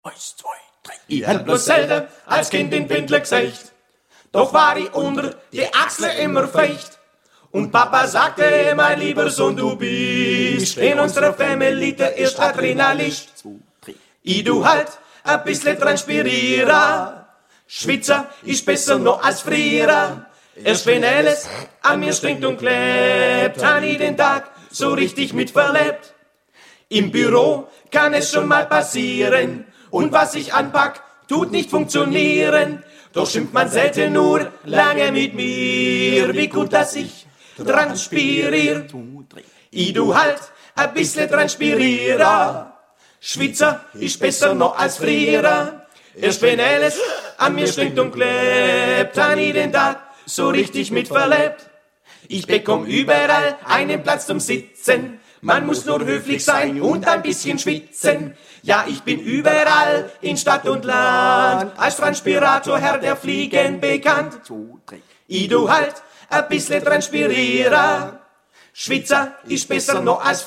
1, 2, 3. Ich hätt bloß selten als Kind den Windler gesagt, doch war ich unter die Achsel immer feucht. Und Papa sagte, mein lieber Sohn, du bist in unserer Familie der erste Adrenalist. Ich du halt ein bisschen transpirieren, Schwitzer ist besser noch als früher. Erst wenn alles an mir stinkt und klebt, han ich den Tag so richtig mitverlebt. Im Büro kann es schon mal passieren, und was ich anpack, tut nicht funktionieren. Doch schimpft man selten nur lange mit mir, wie gut, dass ich transpirier. Ich du halt ein bisschen transpirieren, Schwitzer ist besser noch als früher. Erst wenn alles an mir stinkt und klebt, han ich den Tag so richtig mitverlebt. Ich bekomm überall einen Platz zum Sitzen, man muss nur höflich sein und ein bisschen schwitzen. Ja, ich bin überall in Stadt und Land als Transpirator, Herr der Fliegen bekannt. Ich du halt ein bisschen transpirieren, Schwitzer ist besser noch als